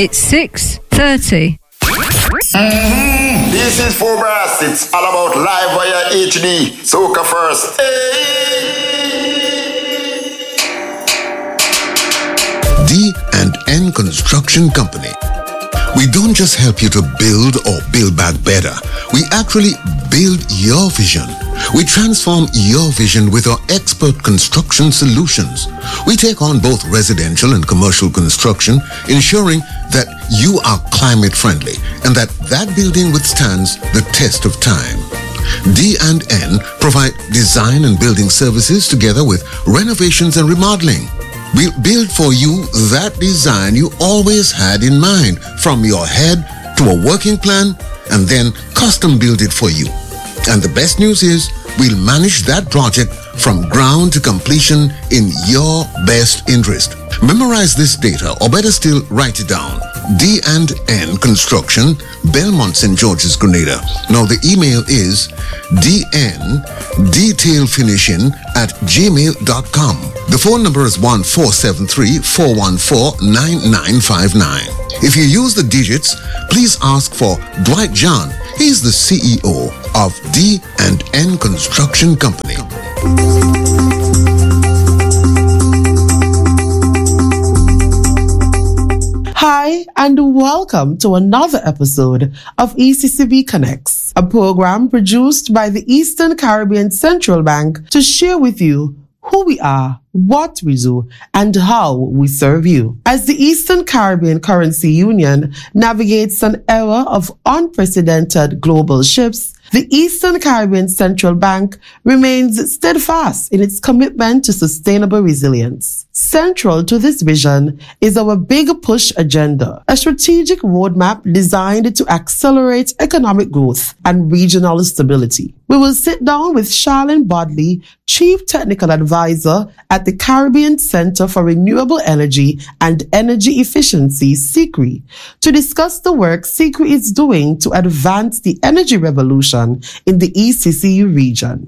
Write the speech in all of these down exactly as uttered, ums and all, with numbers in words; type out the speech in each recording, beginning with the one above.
It's six thirty. Mm-hmm. This is four Brass. It's all about live via H D. Soca first. D and N Construction Company. We don't just help you to build or build back better. We actually build your vision. We transform your vision with our expert construction solutions. We take on both residential and commercial construction, ensuring that you are climate friendly and that that building withstands the test of time. D and N provide design and building services together with renovations and remodeling. We'll build for you that design you always had in mind, from your head to a working plan, and then custom build it for you. And the best news is, we'll manage that project from ground to completion in your best interest. Memorize this data, or better still, write it down. D and N Construction, Belmont, Saint George's, Grenada. Now the email is dndetailfinishing at gmail dot com. The phone number is one four seven three, four one four, nine nine five nine. If you use the digits, please ask for Dwight John. He's the C E O of D and N Construction Company. Hi, and welcome to another episode of E C C B Connects, a program produced by the Eastern Caribbean Central Bank to share with you who we are, what we do, and how we serve you. As the Eastern Caribbean Currency Union navigates an era of unprecedented global shifts, the Eastern Caribbean Central Bank remains steadfast in its commitment to sustainable resilience. Central to this vision is our Big Push agenda, a strategic roadmap designed to accelerate economic growth and regional stability. We will sit down with Charlene Bodley, Chief Technical Advisor at the Caribbean Center for Renewable Energy and Energy Efficiency, C C R E, to discuss the work C C R E is doing to advance the energy revolution in the E C C U region.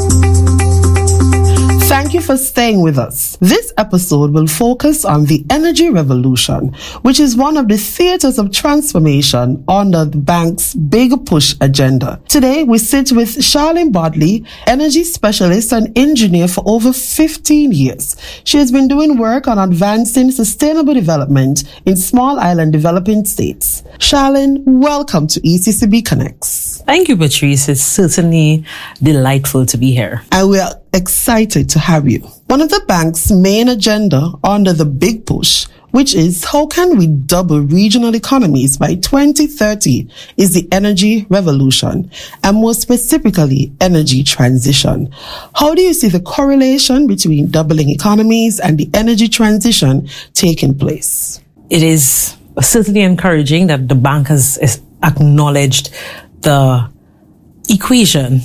Thank you for staying with us. This episode will focus on the energy revolution, which is one of the theaters of transformation under the bank's Big Push agenda. Today, we sit with Charlene Bodley, energy specialist and engineer for over fifteen years. She has been doing work on advancing sustainable development in small island developing states. Charlene, welcome to E C C B Connects. Thank you, Patrice. It's certainly delightful to be here. And we are excited to have you. One of the bank's main agenda under the Big Push, which is how can we double regional economies by twenty thirty, is the energy revolution, and more specifically, energy transition. How do you see the correlation between doubling economies and the energy transition taking place? It is certainly encouraging that the bank has, has acknowledged the equation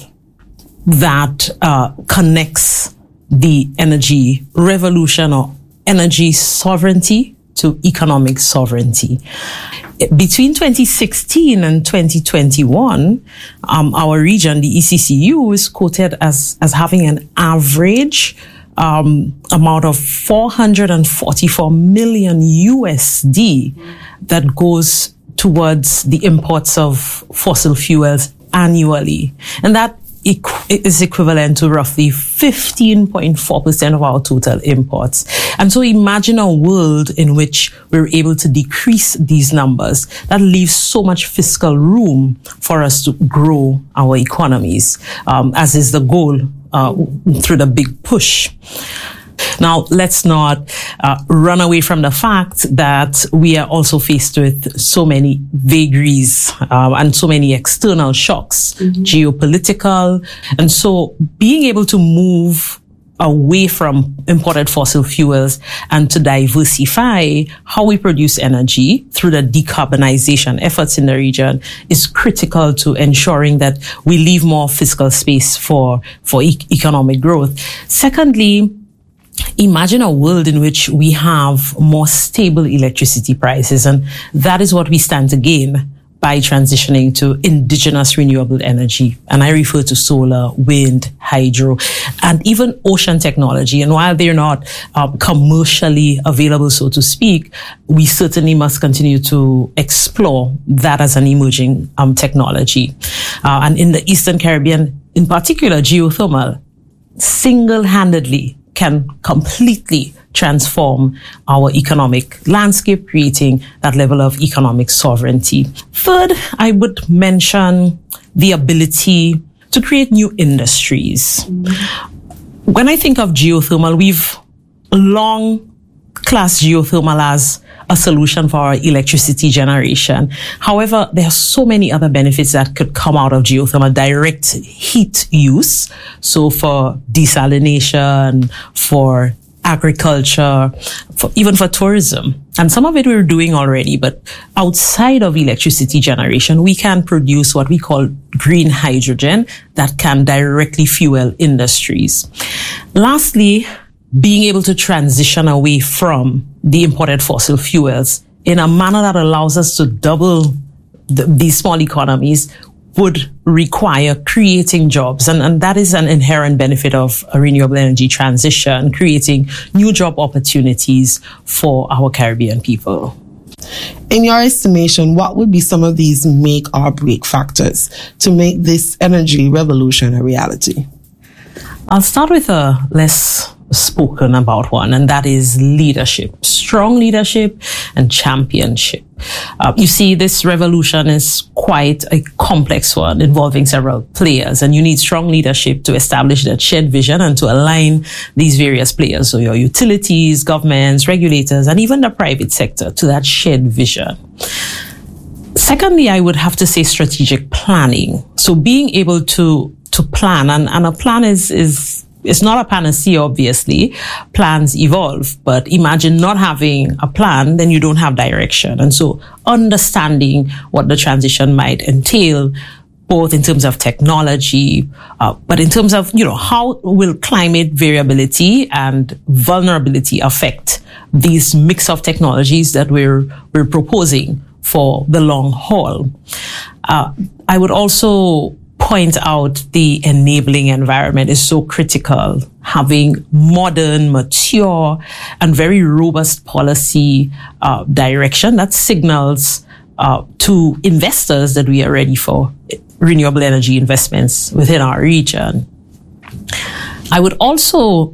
that uh, connects the energy revolution or energy sovereignty to economic sovereignty. Between twenty sixteen and twenty twenty-one, um, our region, the E C C U, is quoted as, as having an average um, amount of four hundred forty-four million U S D that goes towards the imports of fossil fuels annually. And that is equivalent to roughly fifteen point four percent of our total imports. And so imagine a world in which we're able to decrease these numbers. That leaves so much fiscal room for us to grow our economies, um, as is the goal uh, through the Big Push. Now, let's not uh, run away from the fact that we are also faced with so many vagaries uh, and so many external shocks, mm-hmm. geopolitical. And so being able to move away from imported fossil fuels and to diversify how we produce energy through the decarbonization efforts in the region is critical to ensuring that we leave more fiscal space for, for e- economic growth. Secondly, imagine a world in which we have more stable electricity prices, and that is what we stand to gain by transitioning to indigenous renewable energy. And I refer to solar, wind, hydro, and even ocean technology. And while they're not um, commercially available, so to speak, we certainly must continue to explore that as an emerging um, technology. Uh, and in the Eastern Caribbean, in particular, geothermal single-handedly can completely transform our economic landscape, creating that level of economic sovereignty. Third, I would mention the ability to create new industries. Mm-hmm. When I think of geothermal, we've long classed geothermal as a solution for our electricity generation. However, there are so many other benefits that could come out of geothermal. Direct heat use, so for desalination, for agriculture, for, even for tourism. And some of it we're doing already, but outside of electricity generation, we can produce what we call green hydrogen that can directly fuel industries. Lastly, being able to transition away from the imported fossil fuels in a manner that allows us to double the, these small economies would require creating jobs. And, and that is an inherent benefit of a renewable energy transition, creating new job opportunities for our Caribbean people. In your estimation, what would be some of these make or break factors to make this energy revolution a reality? I'll start with a less spoken about one, and that is leadership, strong leadership and championship. Uh, you see, this revolution is quite a complex one involving several players, and you need strong leadership to establish that shared vision and to align these various players, so your utilities, governments, regulators, and even the private sector to that shared vision. Secondly, I would have to say strategic planning. So being able to to plan, and, and a plan is is It's not a panacea, obviously. Plans evolve, but imagine not having a plan, then you don't have direction. And so understanding what the transition might entail, both in terms of technology, uh, but in terms of, you know, how will climate variability and vulnerability affect these mix of technologies that we're, we're proposing for the long haul. Uh, I would also point out the enabling environment is so critical. Having modern, mature, and very robust policy uh, direction that signals uh, to investors that we are ready for renewable energy investments within our region. I would also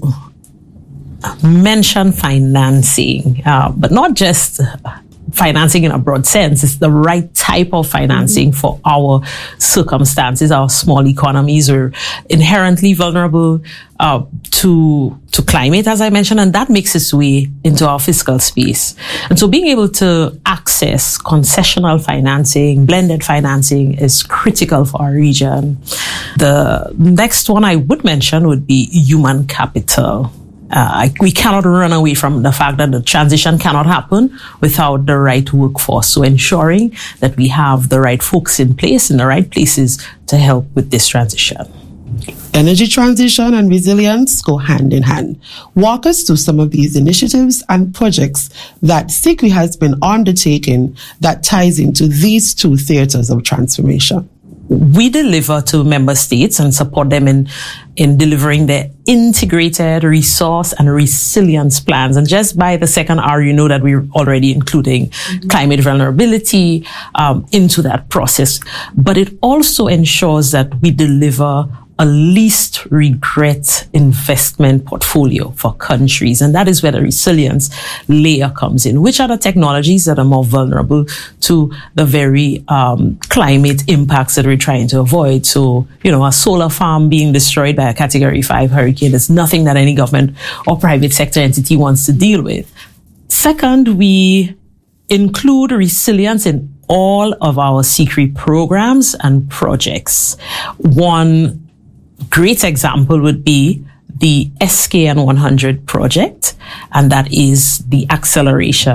mention financing, uh, but not just financing in a broad sense. It's the right type of financing mm-hmm. for our circumstances. Our small economies are inherently vulnerable uh, to to climate, as I mentioned, and that makes its way into our fiscal space. And so being able to access concessional financing, blended financing is critical for our region. The next one I would mention would be human capital. Uh, we cannot run away from the fact that the transition cannot happen without the right workforce. So ensuring that we have the right folks in place in the right places to help with this transition. Energy transition and resilience go hand in hand. Walk us through some of these initiatives and projects that S I C R I has been undertaking that ties into these two theaters of transformation. We deliver to member states and support them in, in delivering their integrated resource and resilience plans. And just by the second R, you know that we're already including mm-hmm. climate vulnerability um, into that process. But it also ensures that we deliver a least regret investment portfolio for countries. And that is where the resilience layer comes in. Which are the technologies that are more vulnerable to the very um, climate impacts that we're trying to avoid? So, you know, a solar farm being destroyed by a category five hurricane is nothing that any government or private sector entity wants to deal with. Second, we include resilience in all of our S I C R I programs and projects. One great example would be the S K N one hundred project, and that is the acceleration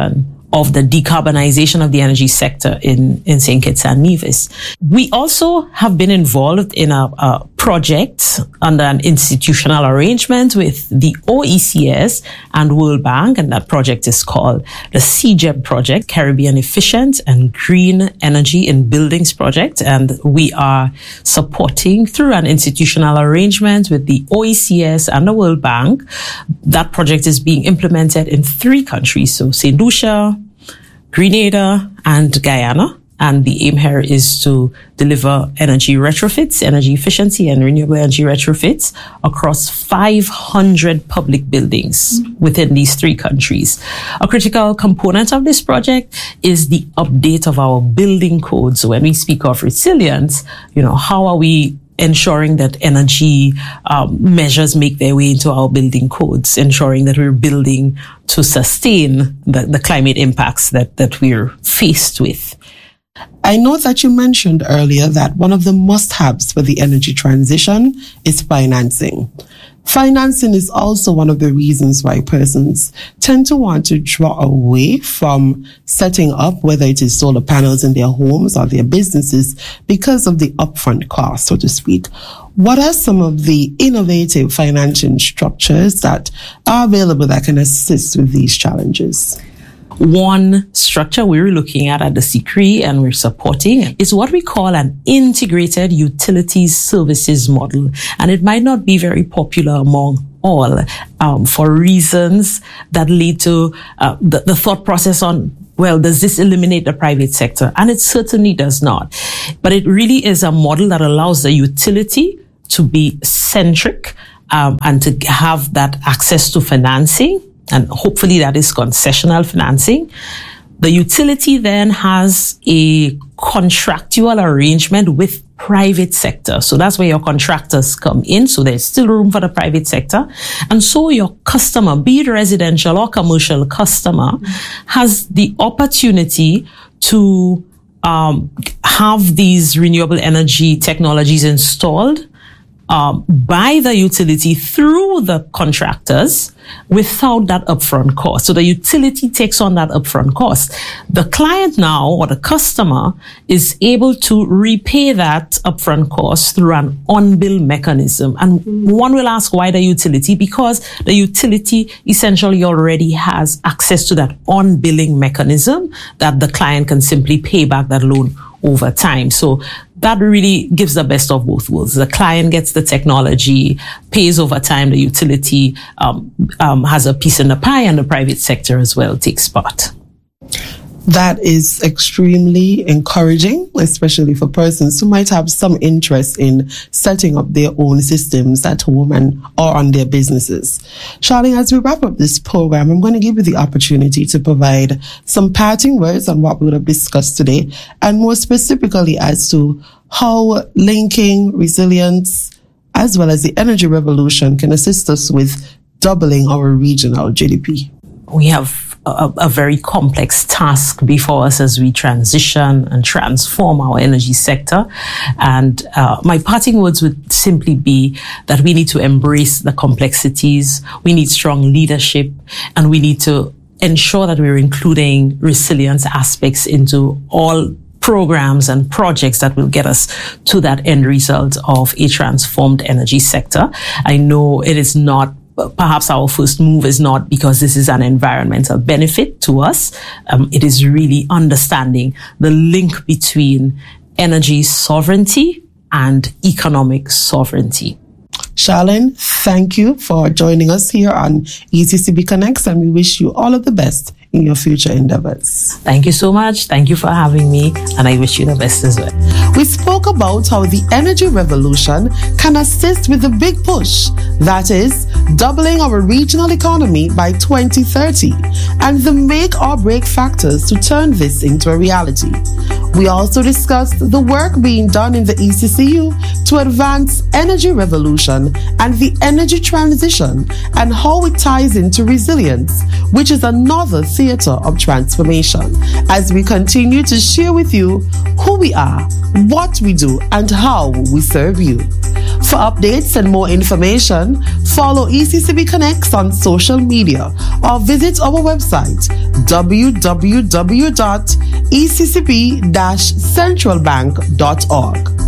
of the decarbonization of the energy sector in, in Saint Kitts and Nevis. We also have been involved in a, a project under an institutional arrangement with the O E C S and World Bank, and that project is called the C G E B project, Caribbean Efficient and Green Energy in Buildings project, and we are supporting through an institutional arrangement with the O E C S and the World Bank. That project is being implemented in three countries, so Saint Lucia, Grenada, and Guyana. And the aim here is to deliver energy retrofits, energy efficiency and renewable energy retrofits across five hundred public buildings within these three countries. A critical component of this project is the update of our building codes. So when we speak of resilience, you know, how are we ensuring that energy um, measures make their way into our building codes, ensuring that we're building to sustain the, the climate impacts that, that we're faced with. I know that you mentioned earlier that one of the must-haves for the energy transition is financing. Financing is also one of the reasons why persons tend to want to draw away from setting up, whether it is solar panels in their homes or their businesses, because of the upfront cost, so to speak. What are some of the innovative financing structures that are available that can assist with these challenges? One structure we're looking at at the C C R I and we're supporting is what we call an integrated utilities services model. And it might not be very popular among all um, for reasons that lead to uh, the, the thought process on, well, does this eliminate the private sector? And it certainly does not. But it really is a model that allows the utility to be centric um, and to have that access to financing. And hopefully that is concessional financing. The utility then has a contractual arrangement with private sector. So that's where your contractors come in. So there's still room for the private sector. And so your customer, be it residential or commercial customer, mm-hmm. has the opportunity to um, have these renewable energy technologies installed Um, by the utility through the contractors without that upfront cost. So the utility takes on that upfront cost. The client now, or the customer, is able to repay that upfront cost through an on-bill mechanism. And one will ask, why the utility? Because the utility essentially already has access to that on-billing mechanism that the client can simply pay back that loan over time. So that really gives the best of both worlds. The client gets the technology, pays over time. The utility um, um, has a piece in the pie, and the private sector as well takes part. That is extremely encouraging, especially for persons who might have some interest in setting up their own systems at home and or on their businesses. Charlene, as we wrap up this program, I'm going to give you the opportunity to provide some parting words on what we would have discussed today, and more specifically as to how linking resilience as well as the energy revolution can assist us with doubling our regional G D P. We have A, a very complex task before us as we transition and transform our energy sector. And uh, my parting words would simply be that we need to embrace the complexities, we need strong leadership, and we need to ensure that we're including resilience aspects into all programs and projects that will get us to that end result of a transformed energy sector. I know it is not Perhaps our first move is not because this is an environmental benefit to us. Um, it is really understanding the link between energy sovereignty and economic sovereignty. Charlene, thank you for joining us here on E C C B Connects, and we wish you all of the best in your future endeavors. Thank you so much. Thank you for having me, and I wish you the best as well. We spoke about how the energy revolution can assist with the big push, that is, doubling our regional economy by twenty thirty, and the make or break factors to turn this into a reality. We also discussed the work being done in the E C C U to advance energy revolution and the energy transition, and how it ties into resilience, which is another theater of transformation, as we continue to share with you who we are, what we do, and how we serve you. For updates and more information, follow E C C B Connects on social media or visit our website w w w dot e c c b dash central bank dot org.